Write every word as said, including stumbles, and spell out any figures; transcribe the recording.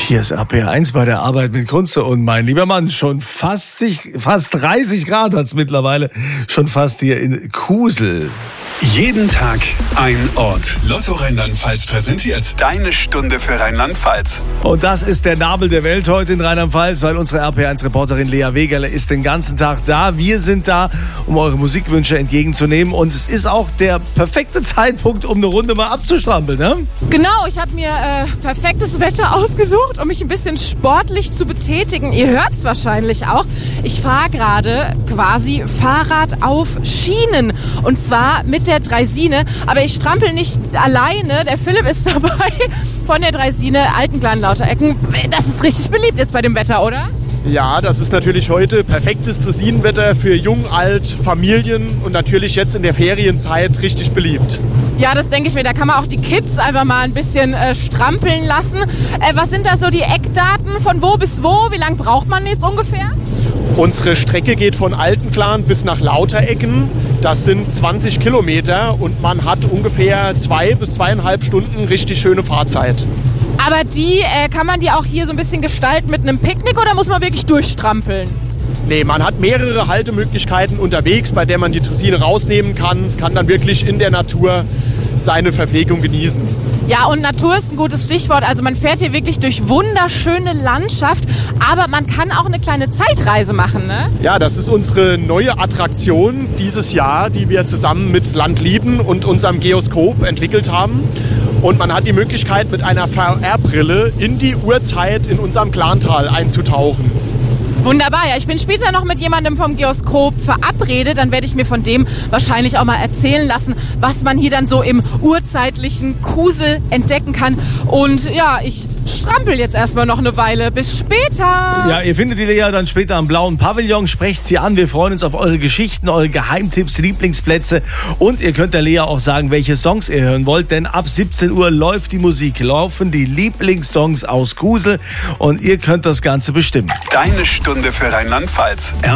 Hier ist R P R eins bei der Arbeit mit Kunze und mein lieber Mann, schon fast, fast dreißig Grad hat's mittlerweile, schon fast hier in Kusel. Jeden Tag ein Ort. Lotto Rheinland-Pfalz präsentiert deine Stunde für Rheinland-Pfalz. Und das ist der Nabel der Welt heute in Rheinland-Pfalz, weil unsere R P R eins-Reporterin Lea Wegerle ist den ganzen Tag da. Wir sind da, um eure Musikwünsche entgegenzunehmen. Und es ist auch der perfekte Zeitpunkt, um eine Runde mal abzustrampeln, ne? Genau, ich habe mir äh, perfektes Wetter ausgesucht, um mich ein bisschen sportlich zu betätigen. Ihr hört es wahrscheinlich auch. Ich fahre gerade quasi Fahrrad auf Schienen. Und zwar mit der Draisine. Aber ich strampel nicht alleine. Der Philipp ist dabei von der Draisine Altenklan-Lauterecken. Das ist richtig beliebt jetzt bei dem Wetter, oder? Ja, das ist natürlich heute perfektes Draisinenwetter für Jung, Alt, Familien und natürlich jetzt in der Ferienzeit richtig beliebt. Ja, das denke ich mir. Da kann man auch die Kids einfach mal ein bisschen äh, strampeln lassen. Äh, was sind da so die Eckdaten? Von wo bis wo? Wie lange braucht man jetzt ungefähr? Unsere Strecke geht von Altenklan bis nach Lauterecken. Das sind zwanzig Kilometer und man hat ungefähr zwei bis zweieinhalb Stunden richtig schöne Fahrzeit. Aber die, äh, kann man die auch hier so ein bisschen gestalten mit einem Picknick oder muss man wirklich durchstrampeln? Nee, man hat mehrere Haltemöglichkeiten unterwegs, bei der man die Draisine rausnehmen kann, kann dann wirklich in der Natur seine Verpflegung genießen. Ja, und Natur ist ein gutes Stichwort. Also man fährt hier wirklich durch wunderschöne Landschaft, aber man kann auch eine kleine Zeitreise machen, ne? Ja, das ist unsere neue Attraktion dieses Jahr, die wir zusammen mit Landlieben und unserem Geoskop entwickelt haben. Und man hat die Möglichkeit, mit einer V R-Brille in die Urzeit in unserem Klantal einzutauchen. Wunderbar, ja, ich bin später noch mit jemandem vom Geoskop verabredet, dann werde ich mir von dem wahrscheinlich auch mal erzählen lassen, was man hier dann so im urzeitlichen Kusel entdecken kann. Und ja, ich strampel jetzt erstmal noch eine Weile. Bis später! Ja, ihr findet die Lea dann später am blauen Pavillon, sprecht sie an, wir freuen uns auf eure Geschichten, eure Geheimtipps, Lieblingsplätze und ihr könnt der Lea auch sagen, welche Songs ihr hören wollt, denn ab siebzehn Uhr läuft die Musik, laufen die Lieblingssongs aus Kusel und ihr könnt das Ganze bestimmen. Deine Stunde für Rheinland-Pfalz.